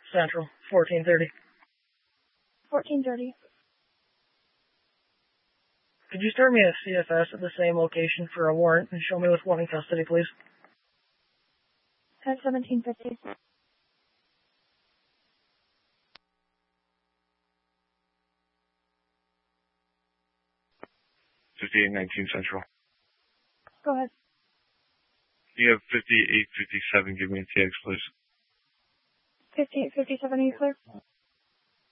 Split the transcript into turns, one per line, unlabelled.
Central, 1430.
1430.
Could you start me a CFS at the same location for a warrant and show me what's wanting custody, please?
At 1750.
5819 Central.
Go ahead.
You have 5857. Give me a TX, please.
5857, are you clear?